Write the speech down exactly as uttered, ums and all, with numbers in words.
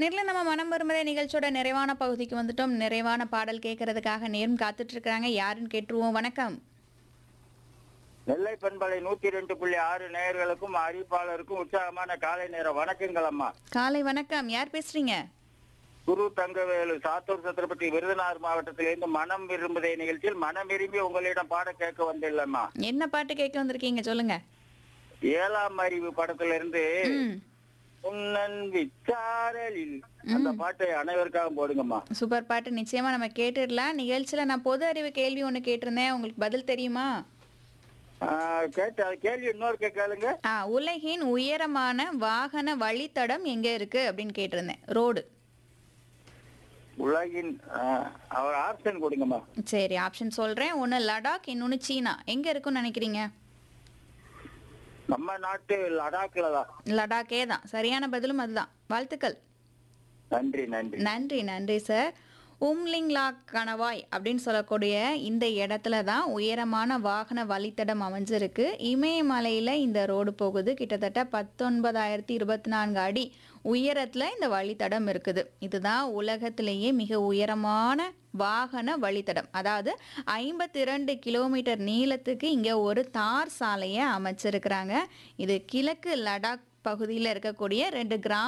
நேர்ல நம்ம மனம் வரும்பதே நிகழ்ச்சியோட நிறைவான பகுதிக்கு வந்துட்டோம். நிறைவான பாடல் கேட்கறதுக்காக நேரம் காத்துட்டு இருக்காங்க. யாருன்னு கேட்டுருவோம். வணக்கம். நெல்லை பண்பலை நூத்தி ரெண்டு புள்ளி ஆறு நேயர்களுக்கும் அறிவிப்பாளருக்கும் உற்சாகமான காலை நேர வணக்கங்கள் அம்மா. காலை வணக்கம். யார் பேசுறீங்க? குரு தங்கவேலு, சாத்தூர் சத்திரப்பட்டி, விருதுநகர் மாவட்டத்திலிருந்து மனம் விரும்புதே நிகழ்ச்சியில் மனம் விரும்பி உங்களிடம் பாட கேட்க வந்துள்ளம்மா. என்ன பாட்டு கேட்க வந்திருக்கீங்க சொல்லுங்க. ஏழாம் அறிவு படத்திலிருந்து ம். உன்னன் விச்சாரலில் அந்த பாட்டை அனைவருக்காக போடுங்கம்மா. சூப்பர் பாட்டு. நிச்சயமா நம்ம கேட்டுடலாம். நிகழ்ச்சியில நான் பொது அறிவு கேள்வி ஒண்ணு கேட்டிருந்தேன். உங்களுக்கு பதில் தெரியுமா? ஆஹ் கேட்ட கேள்வி இன்னொரு கேளுங்க. ஆ உலகின் உயரமான வாகன வழித்தடம் எங்க இருக்கு அப்படின்னு கேட்டிருந்தேன். ரோடு. உலகின் ஆஹ் அவர் ஆப்ஷன் கொடுங்கம்மா. சரி, ஆப்ஷன் சொல்றேன். ஒன்னு லடாக், இன்னொன்னு சீனா. எங்க இருக்குன்னு நினைக்கிறீங்க? நம்ம நாட்டு லடாக்ல தான். லடாக்கே தான். சரியான பதிலும் அதுதான். வாழ்த்துக்கள். நன்றி நன்றி நன்றி நன்றி சார். உம்லிங்லாக் கணவாய் அப்படின்னு சொல்லக்கூடிய இந்த இடத்துல தான் உயரமான வாகன வழித்தடம் அமைஞ்சிருக்கு. இமயமலையில் இந்த ரோடு போகுது. கிட்டத்தட்ட பத்தொன்பதாயிரத்தி இருபத்தி நான்கு அடி உயரத்தில் இந்த வழித்தடம் இருக்குது. இதுதான் உலகத்திலேயே மிக உயரமான வாகன வழித்தடம். அதாவது ஐம்பத்தி இரண்டு கிலோமீட்டர் நீளத்துக்கு இங்கே ஒரு தார் சாலையை அமைச்சிருக்கிறாங்க. இது கிழக்கு லடாக் பகுதியில் இருக்கக்கூடிய ரெண்டு கிராம